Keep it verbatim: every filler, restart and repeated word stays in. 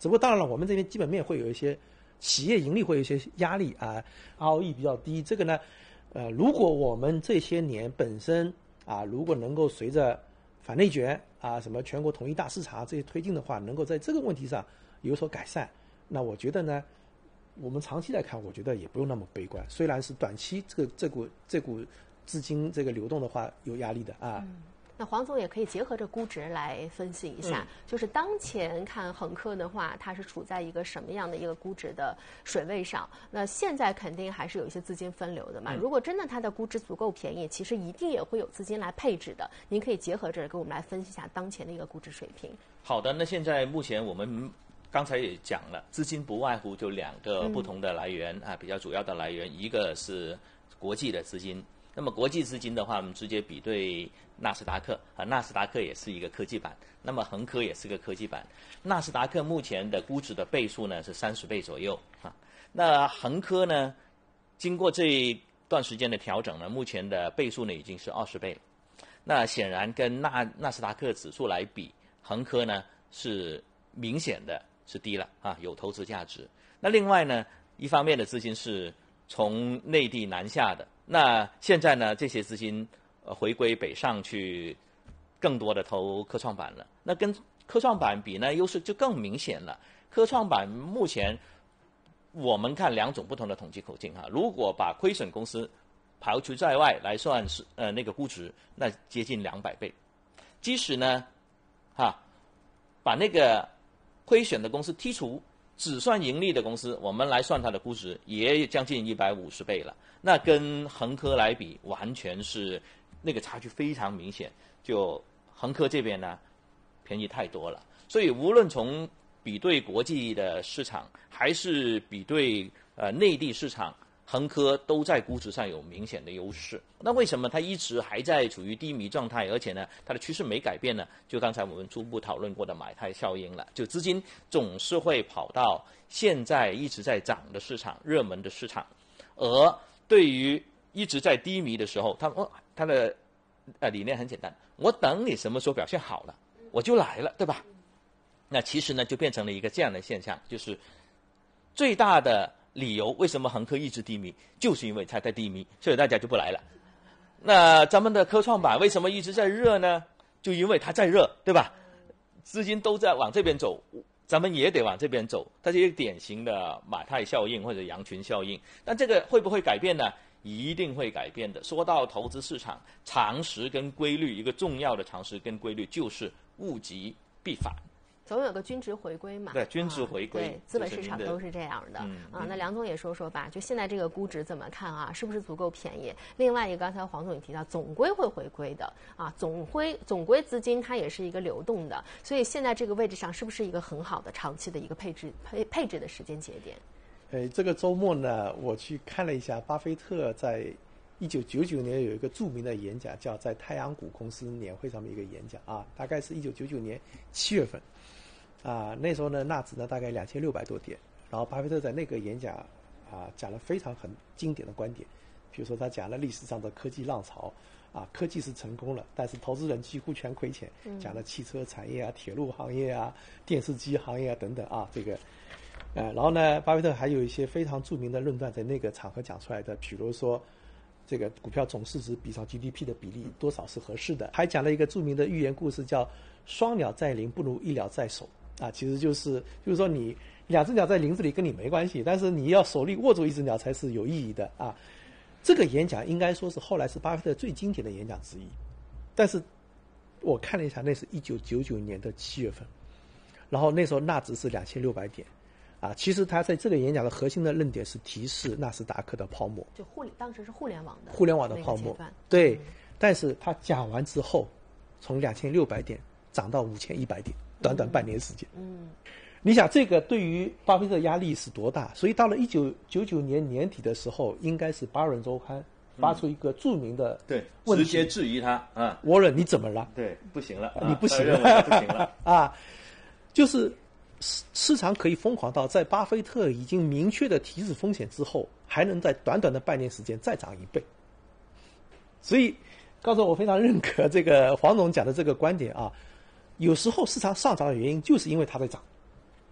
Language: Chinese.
只不过当然了，我们这边基本面会有一些企业盈利会有一些压力啊 ，R O E 比较低。这个呢，呃，如果我们这些年本身啊，如果能够随着反内卷啊，什么全国统一大市场这些推进的话，能够在这个问题上有所改善，那我觉得呢，我们长期来看，我觉得也不用那么悲观。虽然是短期这个这股这股资金这个流动的话有压力的啊。 嗯，那黄总也可以结合着估值来分析一下，嗯、就是当前看恒科的话，它是处在一个什么样的一个估值的水位上？那现在肯定还是有一些资金分流的嘛。嗯、如果真的它的估值足够便宜，其实一定也会有资金来配置的。您可以结合着给我们来分析一下当前的一个估值水平。 好的，那现在目前我们刚才也讲了，资金不外乎就两个不同的来源、嗯、啊，比较主要的来源，一个是国际的资金。那么国际资金的话，我们直接比对纳斯达克啊，纳斯达克也是一个科技板，那么恒科也是个科技板。纳斯达克目前的估值的倍数呢是三十倍左右啊，那恒科呢，经过这一段时间的调整呢，目前的倍数呢已经是二十倍了。那显然跟纳纳斯达克指数来比，恒科呢是明显的是低了啊，有投资价值。那另外呢，一方面的资金是从内地南下的。那现在呢，这些资金呃回归北上去，更多的投科创板了。那跟科创板比呢，优势就更明显了。科创板目前我们看两种不同的统计口径哈，如果把亏损公司排除在外来算是呃那个估值，那接近两百倍。即使呢，哈，把那个亏损的公司剔除，只算盈利的公司，我们来算它的估值，也将近一百五十倍了。那跟恒科来比，完全是那个差距非常明显。就恒科这边呢，便宜太多了。所以无论从比对国际的市场，还是比对呃内地市场，恒科都在估值上有明显的优势。那为什么它一直还在处于低迷状态，而且呢它的趋势没改变呢？就刚才我们初步讨论过的买太效应了，就资金总是会跑到现在一直在涨的市场、热门的市场，而对于一直在低迷的时候，它哦它的呃理念很简单，我等你什么时候表现好了，我就来了，对吧？那其实呢就变成了一个这样的现象，就是最大的理由为什么恒科一直低迷，就是因为它在低迷，所以大家就不来了。那咱们的科创板为什么一直在热呢？就因为它在热，对吧？资金都在往这边走，咱们也得往这边走，它是一个典型的马太效应或者羊群效应。那这个会不会改变呢？一定会改变的。说到投资市场常识跟规律，一个重要的常识跟规律就是物极必反。 总有个均值回归嘛， 对，均值回归， 啊、对，资本市场都是这样的、 嗯、 啊。那梁总也说说吧，就现在这个估值怎么看啊？是不是足够便宜？另外一个，刚才黄总也提到，总归会回归的啊，总归总归资金它也是一个流动的，所以现在这个位置上是不是一个很好的长期的一个配置配配置的时间节点？ 呃，这个周末呢，我去看了一下巴菲特在一九九九年有一个著名的演讲，叫在太阳谷公司年会上面一个演讲啊，大概是一九九九年七月份。啊，那时候呢，纳指呢大概两千六百多点，然后巴菲特在那个演讲啊讲了非常很经典的观点，比如说他讲了历史上的科技浪潮，啊，科技是成功了，但是投资人几乎全亏钱，讲了汽车产业啊、铁路行业啊、电视机行业啊等等啊，这个，呃，然后呢，巴菲特还有一些非常著名的论断在那个场合讲出来的，比如说这个股票总市值比上 G D P 的比例多少是合适的，还讲了一个著名的寓言故事叫双鸟在林不如一鸟在手。啊，其实就是就是说你两只鸟在林子里跟你没关系，但是你要手里握住一只鸟才是有意义的啊。这个演讲应该说是后来是巴菲特最经典的演讲之一，但是我看了一下，那是一九九九年的七月份，然后那时候纳指是两千六百点，啊，其实他在这个演讲的核心的论点是提示纳斯达克的泡沫， 就互当时是互联网的互联网的泡沫，对，嗯、但是他讲完之后，从两千六百点涨到五千一百点。短短半年时间，嗯，你想这个对于巴菲特压力是多大？所以到了一九九九年年底的时候，应该是《巴伦周刊》发出一个著名的对直接质疑他啊， 沃伦你怎么了？ 对，不行了， 你不行了， 不行了啊！就是市市场可以疯狂到在巴菲特已经明确的提示风险之后，还能在短短的半年时间再涨一倍。所以，刚才我非常认可这个黄总讲的这个观点啊。有时候市场上涨的原因就是因为它在涨，